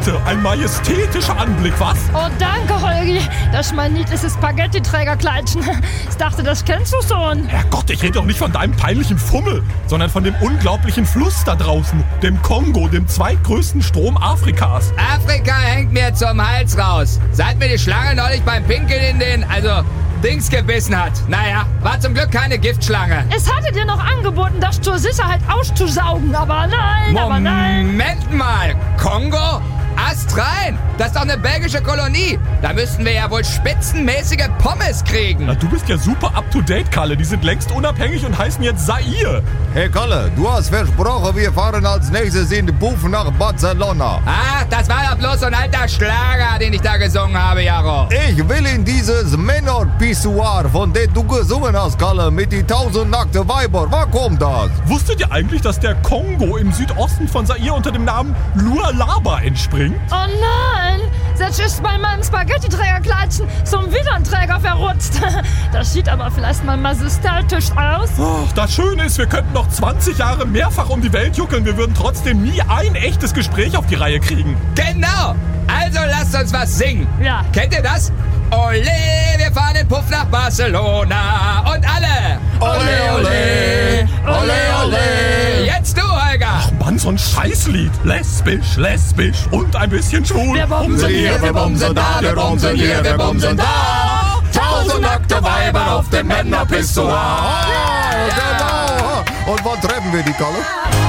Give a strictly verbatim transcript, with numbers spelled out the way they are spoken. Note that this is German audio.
Leute, ein majestätischer Anblick, was? Oh, danke, Holgi. Das ist mein niedliches Spaghetti-Trägerkleidchen. Ich dachte, das kennst du schon. Herrgott, ich rede doch nicht von deinem peinlichen Fummel, sondern von dem unglaublichen Fluss da draußen, dem Kongo, dem zweitgrößten Strom Afrikas. Afrika hängt mir zum Hals raus. Seit mir die Schlange neulich beim Pinkeln in den, also Dings gebissen hat. Naja, war zum Glück keine Giftschlange. Es hatte dir noch angeboten, das zur Sicherheit auszusaugen, aber nein, aber nein. Moment mal, Kongo? Ast rein! Das ist doch eine belgische Kolonie. Da müssten wir ja wohl spitzenmäßige Pommes kriegen. Na, du bist ja super up-to-date, Kalle. Die sind längst unabhängig und heißen jetzt Zaire. Hey Kalle, du hast versprochen, wir fahren als nächstes in den Puff nach Barcelona. Ach, das war doch bloß so ein alter Schlager, den ich da gesungen habe, Jaro. Ich will in dieses Männer-Pissoir, von dem du gesungen hast, Kalle, mit die tausend nackte Weiber. Wo kommt das? Wusstet ihr eigentlich, dass der Kongo im Südosten von Zaire unter dem Namen Lualaba entspringt? Oh nein, das ist bei meinem Spaghetti-Trägerkleidchen zum Widernträger verrutscht. Das sieht aber vielleicht mal majestätisch aus. Oh, das Schöne ist, wir könnten noch zwanzig Jahre mehrfach um die Welt juckeln. Wir würden trotzdem nie ein echtes Gespräch auf die Reihe kriegen. Genau, also lasst uns was singen. Ja. Kennt ihr das? Ole, wir fahren den Puff nach Barcelona und alle. Ole, ole, ole, ole. Jetzt du, Holger. Ach Mann, so ein Scheißlied. Lesbisch, lesbisch und ein bisschen schwul. Wir bumsen hier, wir bumsen da, wir bumsen hier, wir bumsen da. Tausend nackte Weiber auf dem Männerpissoir. Ja, genau. Und wann treffen wir die, Kalle?